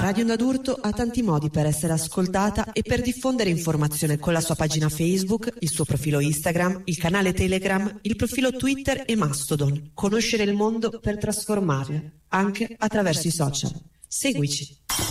Radio Onda d'Urto ha tanti modi per essere ascoltata e per diffondere informazione con la sua pagina Facebook, il suo profilo Instagram, il canale Telegram, il profilo Twitter e Mastodon. Conoscere il mondo per trasformarlo, anche attraverso i social. Seguici.